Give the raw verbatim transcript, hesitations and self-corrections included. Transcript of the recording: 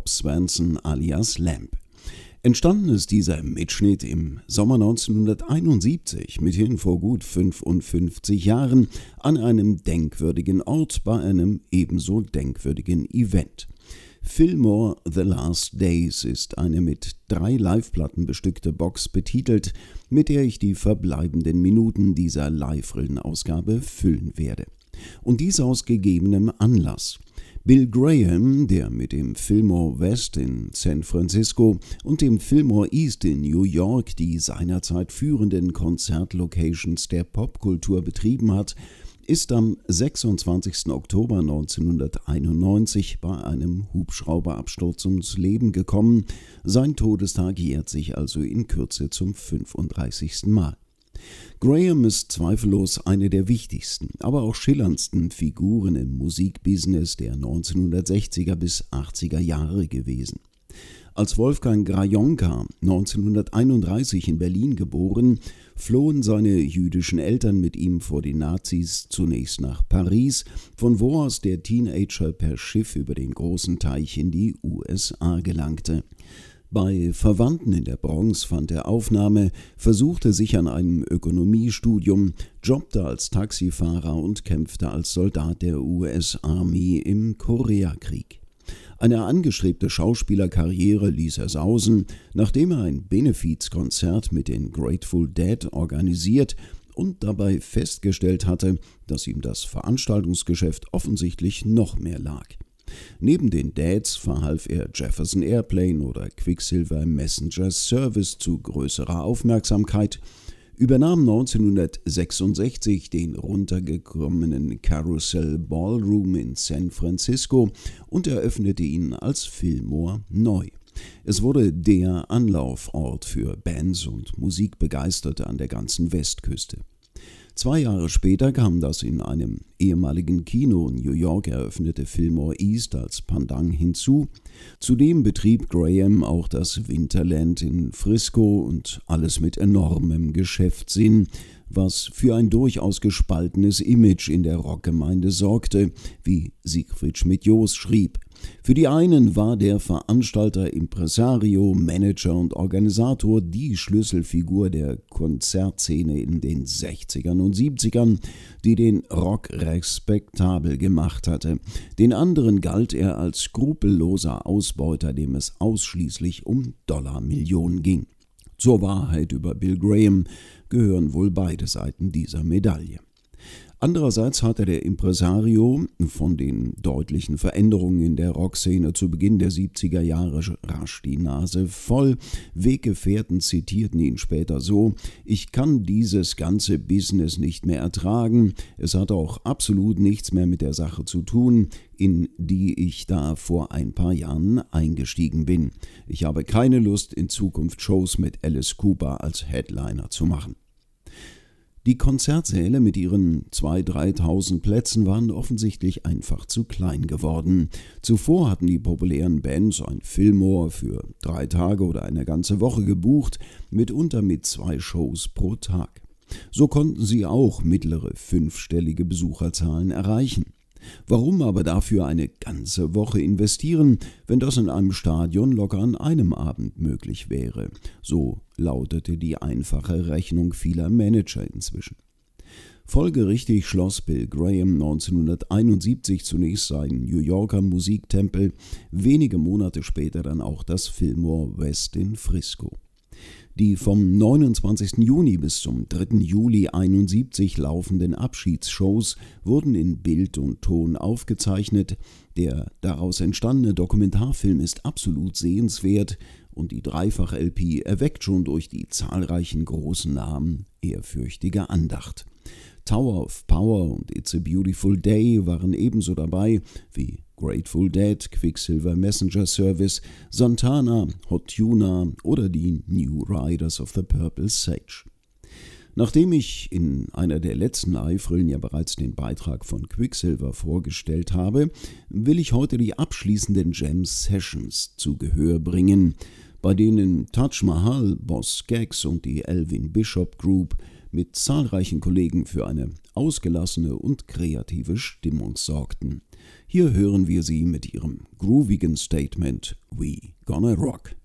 Bob Swanson alias Lamb. Entstanden ist dieser Mitschnitt im Sommer neunzehnhunderteinundsiebzig, mithin vor gut fünfundfünfzig Jahren, an einem denkwürdigen Ort bei einem ebenso denkwürdigen Event. Fillmore The Last Days ist eine mit drei Liveplatten bestückte Box betitelt, mit der ich die verbleibenden Minuten dieser Live-Rillen-Ausgabe füllen werde. Und dies aus gegebenem Anlass. Bill Graham, der mit dem Fillmore West in San Francisco und dem Fillmore East in New York die seinerzeit führenden Konzertlocations der Popkultur betrieben hat, ist am sechsundzwanzigsten Oktober neunzehnhunderteinundneunzig bei einem Hubschrauberabsturz ums Leben gekommen. Sein Todestag jährt sich also in Kürze zum fünfunddreißigsten Mal. Graham ist zweifellos eine der wichtigsten, aber auch schillerndsten Figuren im Musikbusiness der neunzehnhundertsechziger bis achtziger Jahre gewesen. Als Wolfgang Grajonka neunzehnhunderteinunddreißig in Berlin geboren, flohen seine jüdischen Eltern mit ihm vor den Nazis zunächst nach Paris, von wo aus der Teenager per Schiff über den großen Teich in die U S A gelangte. Bei Verwandten in der Bronx fand er Aufnahme, versuchte sich an einem Ökonomiestudium, jobbte als Taxifahrer und kämpfte als Soldat der U S Army im Koreakrieg. Eine angestrebte Schauspielerkarriere ließ er sausen, nachdem er ein Benefizkonzert mit den Grateful Dead organisiert und dabei festgestellt hatte, dass ihm das Veranstaltungsgeschäft offensichtlich noch mehr lag. Neben den Dads verhalf er Jefferson Airplane oder Quicksilver Messenger Service zu größerer Aufmerksamkeit, übernahm neunzehnhundertsechsundsechzig den runtergekommenen Carousel Ballroom in San Francisco und eröffnete ihn als Fillmore neu. Es wurde der Anlaufort für Bands und Musikbegeisterte an der ganzen Westküste. Zwei Jahre später kam das in einem ehemaligen Kino in New York eröffnete Fillmore East als Pendant hinzu. Zudem betrieb Graham auch das Winterland in Frisco und alles mit enormem Geschäftssinn, was für ein durchaus gespaltenes Image in der Rockgemeinde sorgte, wie Siegfried Schmidt-Joos schrieb. Für die einen war der Veranstalter, Impresario, Manager und Organisator die Schlüsselfigur der Konzertszene in den sechzigern und siebzigern, die den Rock respektabel gemacht hatte. Den anderen galt er als skrupelloser Ausbeuter, dem es ausschließlich um Dollarmillionen ging. Zur Wahrheit über Bill Graham gehören wohl beide Seiten dieser Medaille. Andererseits hatte der Impresario von den deutlichen Veränderungen in der Rockszene zu Beginn der siebziger Jahre rasch die Nase voll. Weggefährten zitierten ihn später so: „Ich kann dieses ganze Business nicht mehr ertragen. Es hat auch absolut nichts mehr mit der Sache zu tun, in die ich da vor ein paar Jahren eingestiegen bin. Ich habe keine Lust, in Zukunft Shows mit Alice Cooper als Headliner zu machen." Die Konzertsäle mit ihren zweitausend, dreitausend Plätzen waren offensichtlich einfach zu klein geworden. Zuvor hatten die populären Bands ein Fillmore für drei Tage oder eine ganze Woche gebucht, mitunter mit zwei Shows pro Tag. So konnten sie auch mittlere fünfstellige Besucherzahlen erreichen. Warum aber dafür eine ganze Woche investieren, wenn das in einem Stadion locker an einem Abend möglich wäre? So lautete die einfache Rechnung vieler Manager inzwischen. Folgerichtig schloss Bill Graham neunzehnhunderteinundsiebzig zunächst seinen New Yorker Musiktempel, wenige Monate später dann auch das Fillmore West in Frisco. Die vom neunundzwanzigsten Juni bis zum dritten Juli einundsiebzig laufenden Abschiedsshows wurden in Bild und Ton aufgezeichnet. Der daraus entstandene Dokumentarfilm ist absolut sehenswert und die Dreifach-L P erweckt schon durch die zahlreichen großen Namen ehrfürchtige Andacht. Tower of Power und It's a Beautiful Day waren ebenso dabei wie Grateful Dead, Quicksilver Messenger Service, Santana, Hot Tuna oder die New Riders of the Purple Sage. Nachdem ich in einer der letzten Live-Rillen ja bereits den Beitrag von Quicksilver vorgestellt habe, will ich heute die abschließenden Jam Sessions zu Gehör bringen, bei denen Taj Mahal, Boss Skaggs und die Elvin Bishop Group mit zahlreichen Kollegen für eine ausgelassene und kreative Stimmung sorgten. Hier hören wir sie mit ihrem groovigen Statement We Gonna Rock.